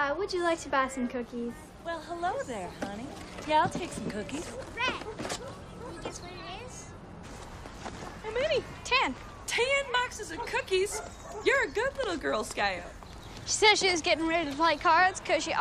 Yeah, would you like to buy some cookies? Well, hello there, honey. Yeah, I'll take some cookies. Red. Can you guess what it is? How many? 10. 10 boxes of cookies? You're a good little Girl Scout. She said she was getting ready to play cards because she